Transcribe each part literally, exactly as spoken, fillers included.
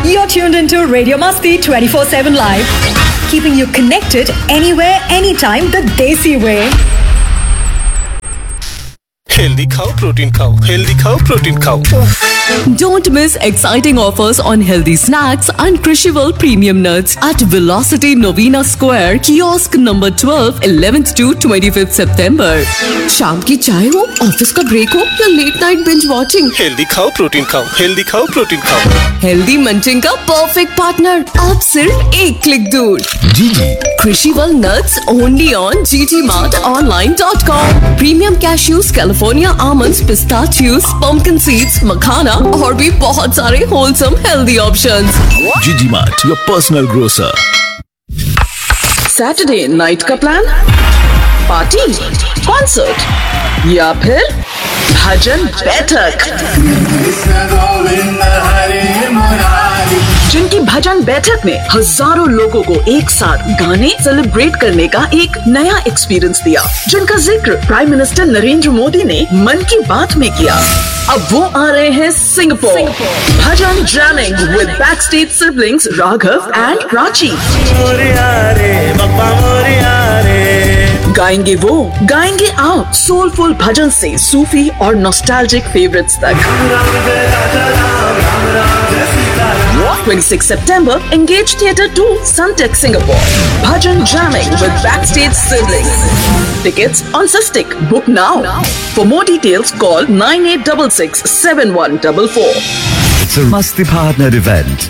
You're tuned into Radio Masti twenty-four seven Live, keeping you connected anywhere, anytime, the Desi way. Healthy खाओ, protein खाओ, healthy खाओ, protein खाओ। Don't miss exciting offers on healthy snacks and Krishival premium nuts at Velocity Novena Square, kiosk number twelve, eleventh to twenty-fifth September. शाम की चाय हो, office का break हो या late night binge watching, healthy खाओ, प्रोटीन खाओ, हेल्दी खाओ, प्रोटीन खाओ। हेल्दी मंचिंग का परफेक्ट पार्टनर अब सिर्फ एक क्लिक दूर। जीजी Krishival nuts only on g t mart online dot com. Premium cashews, California almonds, pistachios, pumpkin seeds, makhana और भी बहुत सारे wholesome healthy options. जीजी mart, your personal grocer. Saturday night का प्लान, पार्टी, कॉन्सर्ट या फिर भजन बैठक। जिनकी भजन बैठक में हजारों लोगों को एक साथ गाने सेलिब्रेट करने का एक नया एक्सपीरियंस दिया, जिनका जिक्र प्राइम मिनिस्टर नरेंद्र मोदी ने मन की बात में किया। अब वो आ रहे हैं Singapore. Bhajan jamming with backstage siblings Raghav and Prachi. गाएंगे वो, गाएंगे आप, सोलफुल भजन से सूफी और नॉस्टैल्जिक फेवरेट्स तक। twenty-sixth September, Engage Theatre two, Sunteck, Singapore. Bhajan jamming with backstage siblings. Tickets on Sistik. Book now. For more details, call nine eight six six, seven one four four. It's a Masti partner event.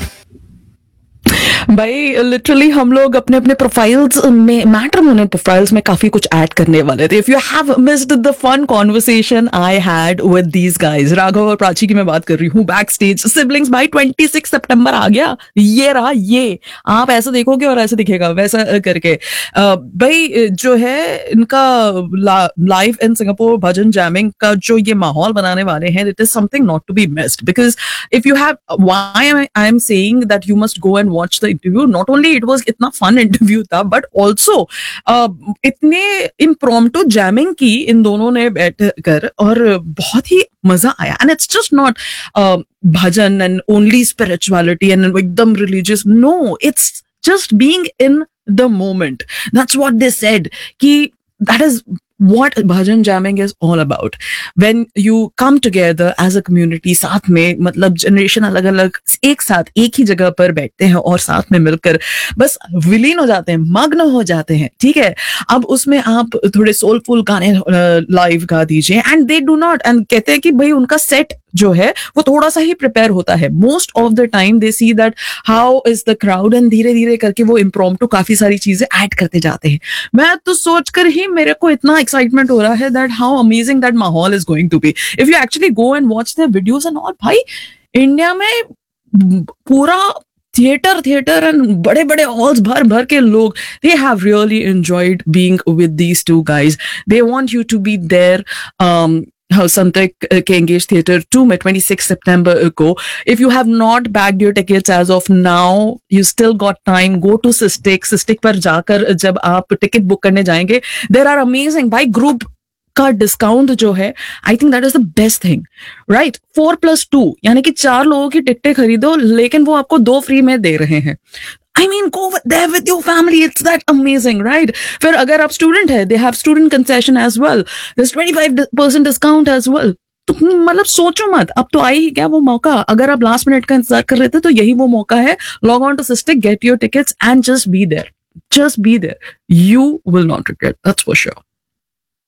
भाई literally हम लोग अपने अपने profiles में, matrimonial profiles में काफी कुछ add करने वाले थे। If you have missed the fun conversation I had with these guys, Raghav और प्राची की मैं बात कर रही हूँ, बैक स्टेज सिबलिंग्स। भाई छब्बीस सितंबर आ गया, ये रहा, ये आप ऐसा देखोगे और ऐसा दिखेगा वैसा करके। भाई जो है इनका live in Singapore bhajan jamming का जो ये माहौल बनाने वाले हैं, it is something not to be missed. Because if you have, why I am saying that you must go and watch the interview. Not only it was इतना fun interview था, but also इतने impromptu jamming की इन दोनों ने बैठ कर, और बहुत ही मजा आया। And it's just not bhajan and only spirituality and एकदम religious, no, it's just being in the moment. That's what they said कि that is what bhajan jamming is all about. When you come together as a community, साथ में, मतलब generation अलग अलग एक साथ एक ही जगह पर बैठते हैं और साथ में मिलकर बस विलीन हो जाते हैं, मग्न हो जाते हैं। ठीक है, अब उसमें आप थोड़े सोलफुल गाने लाइव गा दीजिए, and they do not, and कहते हैं कि भाई उनका सेट जो है वो थोड़ा सा ही प्रिपेयर होता है। Most of the time they see that how is the crowd, and धीरे धीरे करके वो इम्प्रॉम्प्टू काफी सारी चीजें ऐड करते जाते हैं। मैं तो सोचकर ही मेरे को इतना एक्साइटमेंट हो रहा है दैट हाउ अमेजिंग दैट माहौल is going to be if you actually go and watch the videos and all. भाई इंडिया में पूरा थिएटर थिएटर एंड बड़े बड़े हॉल्स भर भर के लोग, they have really enjoyed being with these two guys. They want you to be there. How Sunteck के Engage Theatre two में twenty-sixth September को. If you have not bagged your tickets as of now, you still got time. Go to Sistik. Sistik पर जाकर जब आप ticket book करने जाएंगे, there are amazing by group का डिस्काउंट जो है, I think that is the best thing, right? Four plus two यानी कि चार लोगों की टिकटें खरीदो, लेकिन वो आपको दो फ्री में दे रहे हैं। I mean, go there with your family. It's that amazing, right? फिर अगर आप स्टूडेंट है, they have student concession as well. There's twenty-five percent discount as well. तो मतलब सोचो मत, अब तो आई ही क्या वो मौका। अगर आप लास्ट मिनट का इंतजार कर रहे थे तो यही वो मौका है। Log on to Sistik, get your tickets and just be there. Just be there. You will not regret. That's for sure.